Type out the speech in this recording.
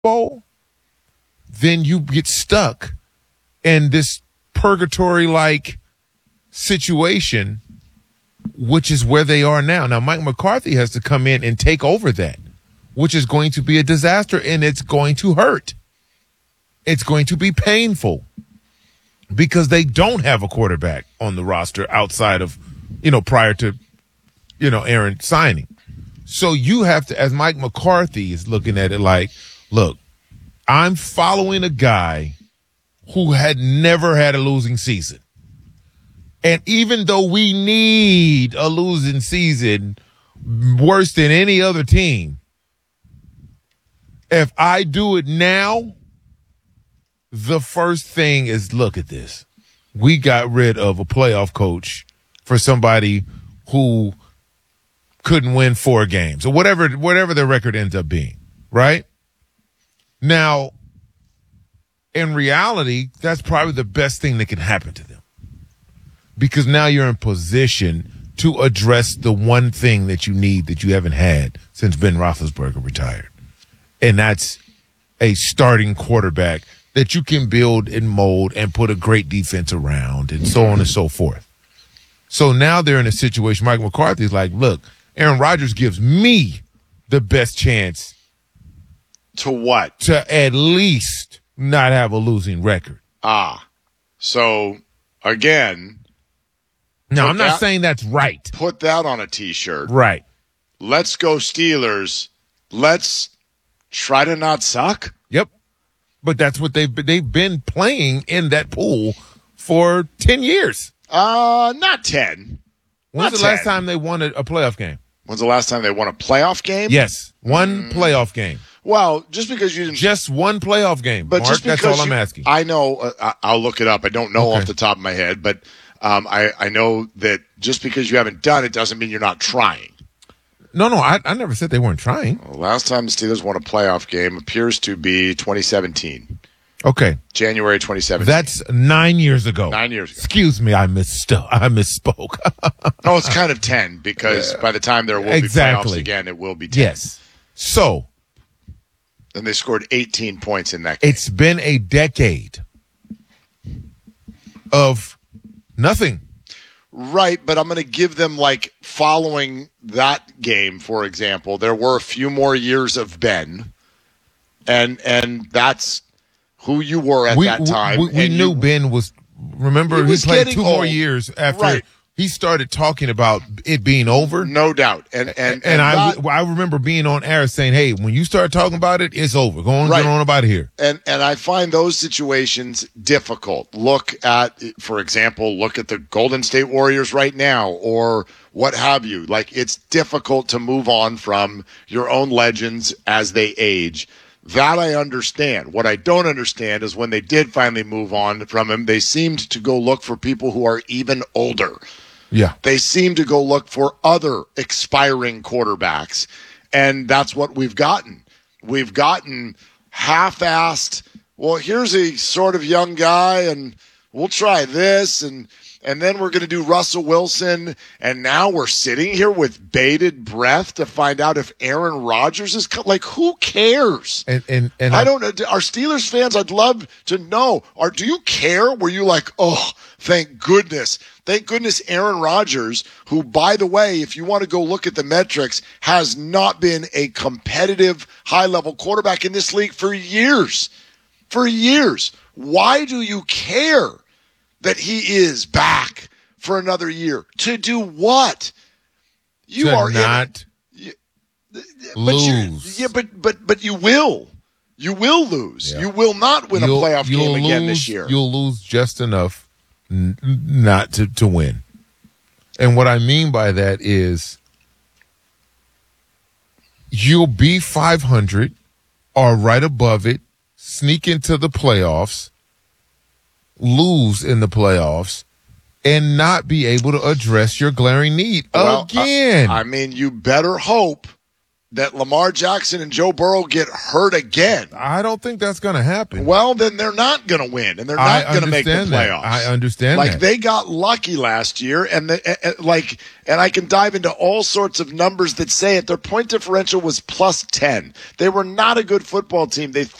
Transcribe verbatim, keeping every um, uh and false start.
Bowl, then you get stuck in this purgatory-like situation, which is where they are now. Now, Mike McCarthy has to come in and take over that, which is going to be a disaster, and it's going to hurt. It's going to be painful because they don't have a quarterback on the roster outside of, you know, prior to, you know, Aaron signing. So you have to, as Mike McCarthy is looking at it like, look, I'm following a guy who had never had a losing season. And even though we need a losing season worse than any other team, if I do it now, the first thing is, look at this. We got rid of a playoff coach for somebody who couldn't win four games or whatever, whatever their record ends up being, right? Now, in reality, that's probably the best thing that can happen to them because now you're in position to address the one thing that you need that you haven't had since Ben Roethlisberger retired, and that's a starting quarterback that you can build and mold and put a great defense around and so on and so forth. So now they're in a situation, Mike McCarthy's like, look, Aaron Rodgers gives me the best chance to what? To at least not have a losing record. Ah, so again. No, I'm not that, saying that's right. Put that on a T-shirt. Right. Let's go Steelers. Let's try to not suck. Yep. But that's what they've been, they've been playing in that pool for ten years. Uh, not ten. When's not the ten. last time they won a, a playoff game? When's the last time they won a playoff game? Yes, one mm. playoff game. Well, just because you didn't. Just one playoff game, but Mark, just because that's all you, I'm asking. I know. Uh, I'll look it up. I don't know okay. off the top of my head, but um, I, I know that just because you haven't done it doesn't mean you're not trying. No, no, I, I never said they weren't trying. Well, last time the Steelers won a playoff game appears to be twenty seventeen. Okay. January twenty seventeen. That's nine years ago. Nine years ago. Excuse me, I misspoke. I misspoke. No, it's kind of ten because by the time there will exactly. be playoffs again, it will be ten. Yes. So. And they scored eighteen points in that game. It's been a decade of nothing. Right, but I'm going to give them, like, following that game, for example, there were a few more years of Ben, and and that's who you were at we, that time. We, we knew you, Ben was, remember, he, was he played two old. more years after right. he started talking about it being over. No doubt. And and, and, and I, that, I remember being on air saying, hey, when you start talking about it, it's over. Go on, right. get on about here. And and I find those situations difficult. Look at, for example, look at the Golden State Warriors right now or what have you. Like, it's difficult to move on from your own legends as they age. That I understand. What I don't understand is when they did finally move on from him, they seemed to go look for people who are even older. Yeah. They seem to go look for other expiring quarterbacks, and that's what we've gotten. We've gotten half-assed, well, here's a sort of young guy, and we'll try this, and and then we're going to do Russell Wilson, and now we're sitting here with bated breath to find out if Aaron Rodgers is co- like, who cares? And and, and I, I don't know. Are Steelers fans? I'd love to know. Or do you care? Were you like, oh, thank goodness, thank goodness, Aaron Rodgers, who, by the way, if you want to go look at the metrics, has not been a competitive, high-level quarterback in this league for years, for years. Why do you care that he is back for another year? To do what? You to are not in, you, lose. Yeah, but but but you will. You will lose. Yeah. You will not win you'll, a playoff game lose, again this year. You'll lose just enough n- not to, to win. And what I mean by that is you'll be five hundred or right above it, sneak into the playoffs, lose in the playoffs, and not be able to address your glaring need well, again. I, I mean, you better hope that Lamar Jackson and Joe Burrow get hurt again. I don't think that's going to happen. Well, then they're not going to win, and they're not going to make the playoffs. That. I understand like, that. they got lucky last year, and the, uh, like, and I can dive into all sorts of numbers that say it. Their point differential was plus ten. They were not a good football team. They